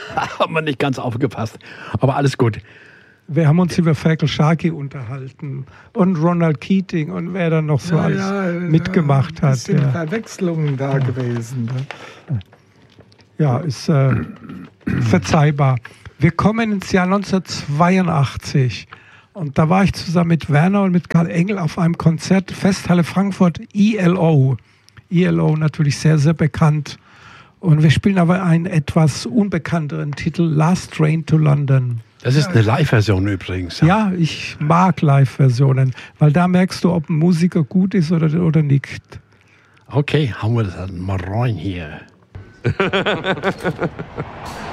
Haben wir nicht ganz aufgepasst. Aber alles gut. Wir haben uns über Fergal Sharkey unterhalten und Ronald Keating und wer dann noch so alles mitgemacht hat. Es sind Verwechslungen da gewesen. Ja, ist verzeihbar. Wir kommen ins Jahr 1982 und da war ich zusammen mit Werner und mit Karl Engel auf einem Konzert, Festhalle Frankfurt, ELO. ELO natürlich sehr, sehr bekannt. Und wir spielen aber einen etwas unbekannteren Titel, Last Train to London. Das ist eine Live-Version übrigens. Ja, ich mag Live-Versionen, weil da merkst du, ob ein Musiker gut ist oder nicht. Okay, haben wir das mal rein hier.